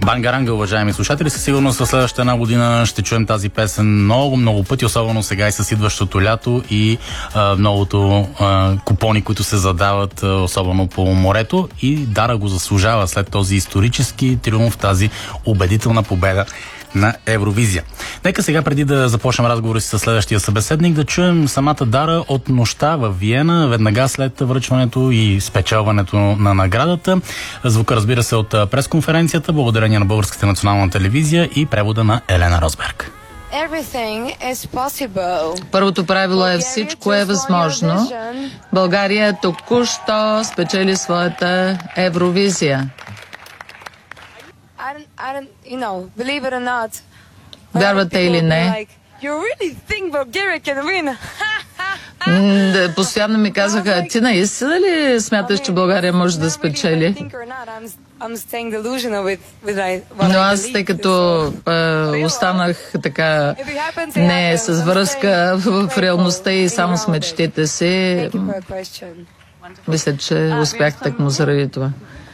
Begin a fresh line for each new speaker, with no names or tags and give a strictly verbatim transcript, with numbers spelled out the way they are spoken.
Бангаранга, уважаеми слушатели, със сигурност в следващата една година ще чуем тази песен много, много пъти, особено сега и с идващото лято и а, многото а, купони, които се задават, а, особено по морето. И Дара го заслужава след този исторически триумф, тази убедителна победа на Евровизия. Нека сега, преди да започнем разговори си с следващия събеседник, да чуем самата Дара от нощта в Виена, веднага след връчването и спечелването на наградата. Звука, разбира се, от пресконференцията, благодарение на Българската национална телевизия и превода на Елена Росберг.
Първото правило е всичко е възможно. България току-що спечели своята Евровизия. Вярвате или не? Постоянно ми казаха, ти наистина ли смяташ, че България може да спечели? Но аз, тъй като е, останах така не с връзка в реалността и само с мечтите си, мисля, че успях тъкмо заради това.